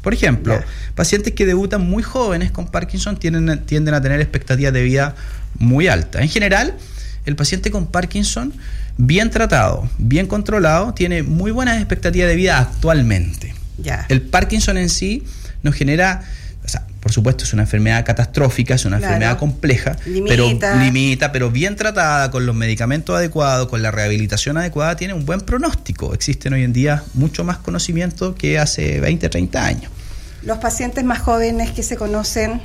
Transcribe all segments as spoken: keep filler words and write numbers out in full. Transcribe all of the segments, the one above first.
Por ejemplo, yeah. pacientes que debutan muy jóvenes con Parkinson tienden, tienden a tener expectativas de vida muy altas. En general, el paciente con Parkinson, bien tratado, bien controlado, tiene muy buenas expectativas de vida actualmente. Yeah. El Parkinson en sí nos genera, o sea, por supuesto es una enfermedad catastrófica, es una claro. enfermedad compleja, limita. pero limita, pero bien tratada, con los medicamentos adecuados, con la rehabilitación adecuada, tiene un buen pronóstico. Existen hoy en día mucho más conocimiento que hace veinte, treinta años. Los pacientes más jóvenes que se conocen...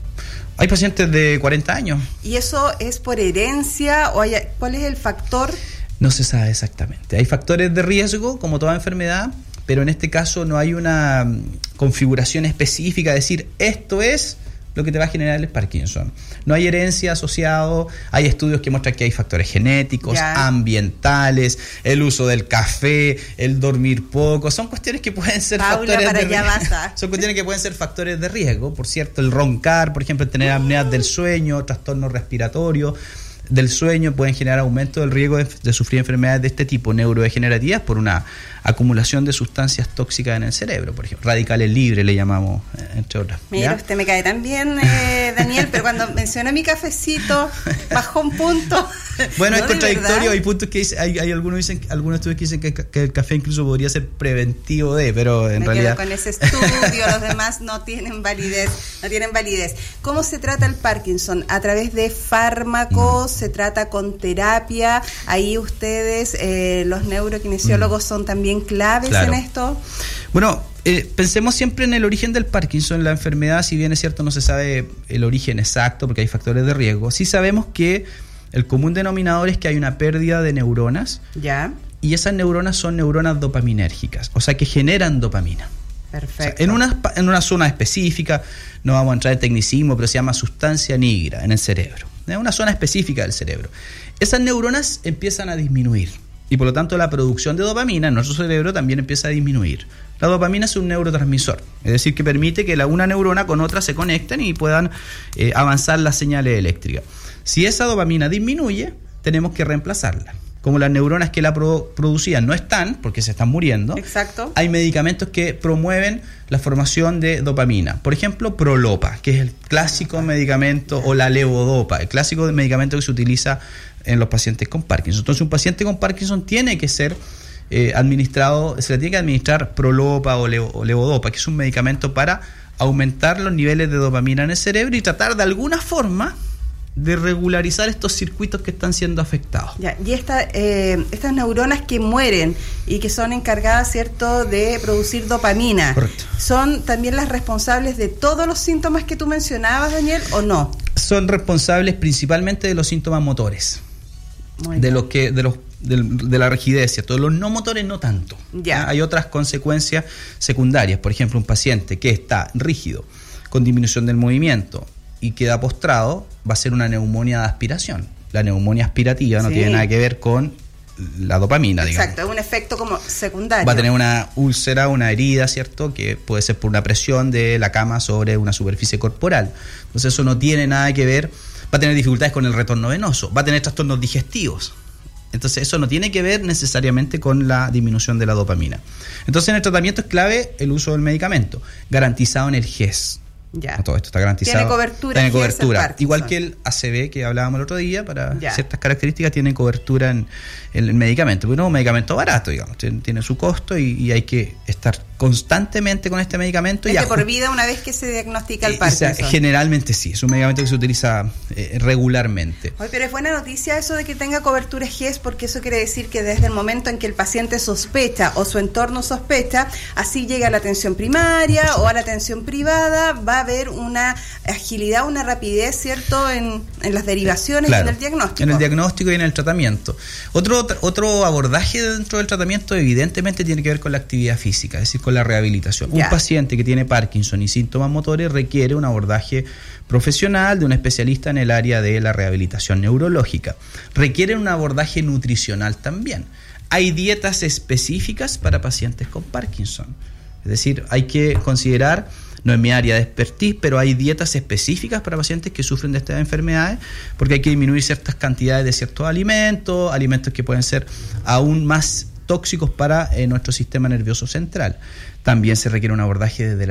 Hay pacientes de cuarenta años. ¿Y eso es por herencia o hay, cuál es el factor? No se sabe exactamente. Hay factores de riesgo, como toda enfermedad, pero en este caso no hay una configuración específica, decir, esto es lo que te va a generar el Parkinson. No hay herencia asociado, hay estudios que muestran que hay factores genéticos, ya. ambientales, el uso del café, el dormir poco, son cuestiones que pueden ser Paula, factores para de allá riesgo. vas a. Son cuestiones que pueden ser factores de riesgo, por cierto, el roncar, por ejemplo, el tener apneas del sueño, trastornos respiratorios del sueño pueden generar aumento del riesgo de, de sufrir enfermedades de este tipo, neurodegenerativas, por una acumulación de sustancias tóxicas en el cerebro, por ejemplo, radicales libres le llamamos, entre otras. Mira, ¿ya? Usted me cae tan bien, eh, Daniel, pero cuando mencionó mi cafecito, bajó un punto. Bueno, no, es contradictorio, verdad. hay puntos que dice, hay, hay algunos dicen, algunos estudios que dicen que, que el café incluso podría ser preventivo de, pero en me realidad... quedo con ese estudio, los demás no tienen validez, no tienen validez. ¿Cómo se trata el Parkinson? ¿A través de fármacos? Mm. ¿Se trata con terapia? Ahí ustedes, eh, los neurokinesiólogos, mm. son también claves claro. en esto. Bueno, eh, pensemos siempre en el origen del Parkinson. La enfermedad, si bien es cierto, no se sabe el origen exacto porque hay factores de riesgo, sí sabemos que el común denominador es que hay una pérdida de neuronas. Ya. Y esas neuronas son neuronas dopaminérgicas, o sea que generan dopamina. Perfecto. O sea, en, una, en una zona específica, no vamos a entrar en tecnicismo, pero se llama sustancia nigra en el cerebro. Es una zona específica del cerebro. Esas neuronas empiezan a disminuir y por lo tanto la producción de dopamina en nuestro cerebro también empieza a disminuir. La dopamina es un neurotransmisor, es decir, que permite que la, una neurona con otra se conecten y puedan eh, avanzar las señales eléctricas. Si esa dopamina disminuye, tenemos que reemplazarla. Como las neuronas que la pro- producían no están, porque se están muriendo, exacto. Hay medicamentos que promueven la formación de dopamina. Por ejemplo, Prolopa, que es el clásico medicamento, o la levodopa, el clásico medicamento que se utiliza en los pacientes con Parkinson. Entonces, un paciente con Parkinson tiene que ser eh, administrado, se le tiene que administrar Prolopa o, levo, o levodopa, que es un medicamento para aumentar los niveles de dopamina en el cerebro y tratar de alguna forma de regularizar estos circuitos que están siendo afectados. Ya, y esta, eh, estas neuronas que mueren y que son encargadas, ¿cierto?, de producir dopamina. Correcto. ¿Son también las responsables de todos los síntomas que tú mencionabas, Daniel, o no? Son responsables principalmente de los síntomas motores. Muy de bien. los que de los de, de la rigidez, ¿cierto? Los no motores no tanto. Ya. Hay otras consecuencias secundarias. Por ejemplo, un paciente que está rígido, con disminución del movimiento y queda postrado, va a ser una neumonía de aspiración. La neumonía aspirativa no sí. tiene nada que ver con la dopamina, digamos. Exacto, es un efecto como secundario. Va a tener una úlcera, una herida, ¿cierto? Que puede ser por una presión de la cama sobre una superficie corporal. Entonces eso no tiene nada que ver. Va a tener dificultades con el retorno venoso, va a tener trastornos digestivos. Entonces eso no tiene que ver necesariamente con la disminución de la dopamina. Entonces en el tratamiento es clave el uso del medicamento, garantizado en el G E S. Ya. Todo esto está garantizado. Tiene cobertura. Tiene G E S cobertura. Igual que el A C V que hablábamos el otro día, para ya. ciertas características tiene cobertura en, en el medicamento. Pero no es un medicamento barato, digamos. Tiene, tiene su costo y, y hay que estar constantemente con este medicamento. ¿Es y de por vida una vez que se diagnostica el Parkinson? O sea, generalmente sí. Es un medicamento que se utiliza eh, regularmente. Oye, pero es buena noticia eso de que tenga cobertura G E S, porque eso quiere decir que desde el momento en que el paciente sospecha o su entorno sospecha, así llega a la atención primaria o a la atención privada, va a haber una agilidad, una rapidez, ¿cierto?, en, en las derivaciones, claro, y en el diagnóstico. En el diagnóstico y en el tratamiento. Otro, otro abordaje dentro del tratamiento evidentemente tiene que ver con la actividad física, es decir, con la rehabilitación. Ya. Un paciente que tiene Parkinson y síntomas motores requiere un abordaje profesional de un especialista en el área de la rehabilitación neurológica. Requiere un abordaje nutricional también. Hay dietas específicas para pacientes con Parkinson. Es decir, hay que considerar, no es mi área de expertise, pero hay dietas específicas para pacientes que sufren de estas enfermedades, porque hay que disminuir ciertas cantidades de ciertos alimentos, alimentos que pueden ser aún más tóxicos para eh, nuestro sistema nervioso central. También se requiere un abordaje desde la